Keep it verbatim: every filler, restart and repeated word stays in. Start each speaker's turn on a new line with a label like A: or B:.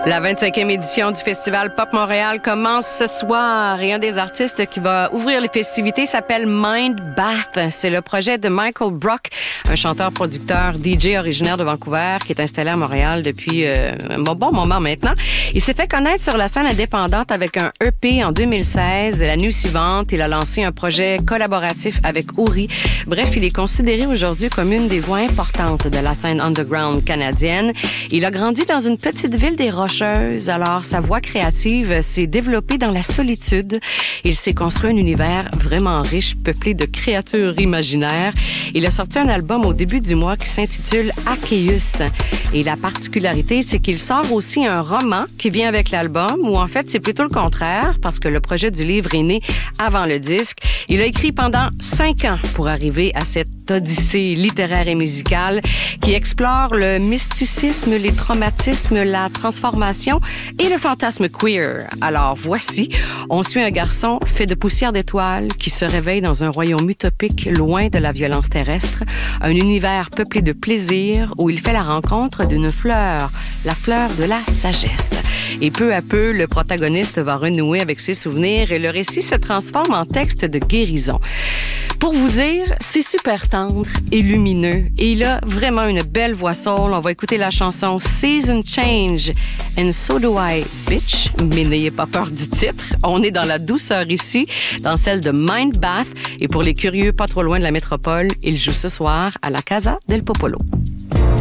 A: La vingt-cinquième édition du Festival Pop Montréal commence ce soir et un des artistes qui va ouvrir les festivités s'appelle Mind Bath. C'est le projet de Michael Brock, un chanteur-producteur D J originaire de Vancouver qui est installé à Montréal depuis euh, un bon, bon moment maintenant. Il s'est fait connaître sur la scène indépendante avec un E P en deux mille seize. L'année suivante, il a lancé un projet collaboratif avec Uri. Bref, il est considéré aujourd'hui comme une des voix importantes de la scène underground canadienne. Il a grandi dans une petite ville des Rocheuses. Alors, sa voix créative s'est développée dans la solitude. Il s'est construit un univers vraiment riche, peuplé de créatures imaginaires. Il a sorti un album au début du mois qui s'intitule Arceus. Et la particularité, c'est qu'il sort aussi un roman qui vient avec l'album, ou en fait, c'est plutôt le contraire, parce que le projet du livre est né avant le disque. Il a écrit pendant cinq ans pour arriver à cette odyssée littéraire et musicale qui explore le mysticisme, les traumatismes, la transformation et le fantasme queer. Alors voici, on suit un garçon fait de poussière d'étoiles qui se réveille dans un royaume utopique loin de la violence terrestre, un univers peuplé de plaisir où il fait la rencontre d'une fleur, la fleur de la sagesse. Et peu à peu, le protagoniste va renouer avec ses souvenirs et le récit se transforme en texte de guérison. Pour vous dire, c'est super tendre et lumineux et il a vraiment une belle voix soul. On va écouter la chanson Season Change and So Do I, Bitch. Mais n'ayez pas peur du titre. On est dans la douceur ici, dans celle de Mind Bath. Et pour les curieux pas trop loin de la métropole, il joue ce soir à la Casa del Popolo.